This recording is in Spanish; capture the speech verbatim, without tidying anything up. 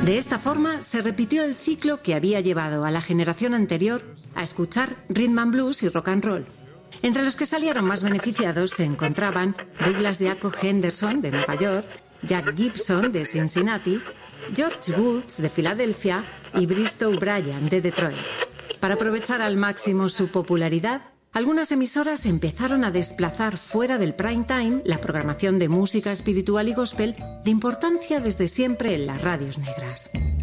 De esta forma se repitió el ciclo que había llevado a la generación anterior a escuchar rhythm and blues y rock and roll. Entre los que salieron más beneficiados se encontraban Douglas Jaco Henderson de Nueva York, Jack Gibson de Cincinnati, George Woods de Filadelfia y Bristow Bryant de Detroit. Para aprovechar al máximo su popularidad, algunas emisoras empezaron a desplazar fuera del prime time la programación de música espiritual y gospel de importancia desde siempre en las radios negras.